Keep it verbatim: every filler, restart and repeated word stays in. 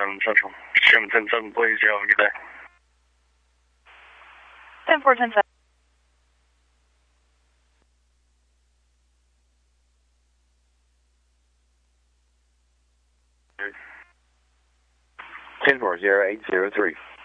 Island Central. Sherman ten seven, please. You have a good day. ten four, ten seven. ten four zero eight zero three.